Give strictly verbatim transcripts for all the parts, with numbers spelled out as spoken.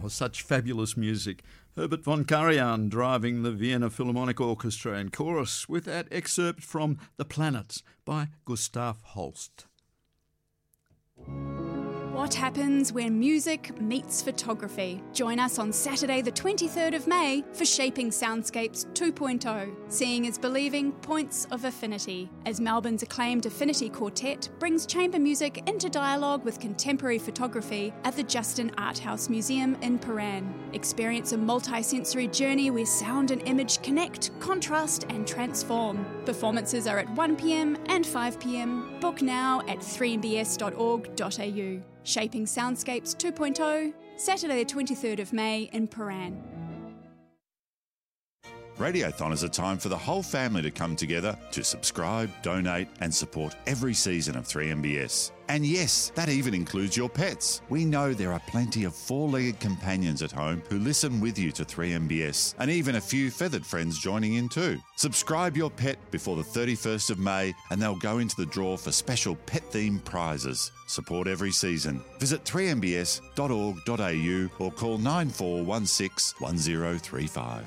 Oh, such fabulous music. Herbert von Karajan driving the Vienna Philharmonic Orchestra and chorus with that excerpt from The Planets by Gustav Holst. What happens when music meets photography? Join us on Saturday the twenty-third of May for Shaping Soundscapes two point oh, Seeing is Believing Points of Affinity, as Melbourne's acclaimed Affinity Quartet brings chamber music into dialogue with contemporary photography at the Justin Art House Museum in Paran. Experience a multi-sensory journey where sound and image connect, contrast and transform. Performances are at one p m and five p m. Book now at three m b s dot org dot a u. Shaping Soundscapes two point oh, Saturday the twenty-third of May in Paran. Radiothon is a time for the whole family to come together to subscribe, donate and support every season of three M B S. And yes, that even includes your pets. We know there are plenty of four-legged companions at home who listen with you to three M B S, and even a few feathered friends joining in too. Subscribe your pet before the thirty-first of May and they'll go into the draw for special pet-themed prizes. Support every season. Visit three m b s dot org dot a u or call nine four one six one zero three five.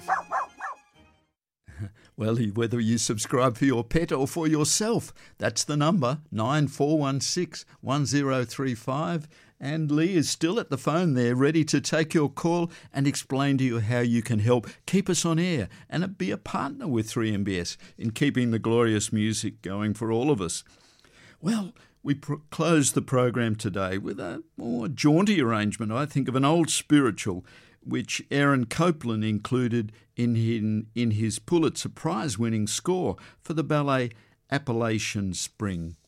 Well, whether you subscribe for your pet or for yourself, that's the number, nine four one six one zero three five. And Lee is still at the phone there, ready to take your call and explain to you how you can help keep us on air and be a partner with three M B S in keeping the glorious music going for all of us. Well, we pr- close the program today with a more jaunty arrangement, I think, of an old spiritual, which Aaron Copland included in his, in his Pulitzer Prize-winning score for the ballet Appalachian Spring.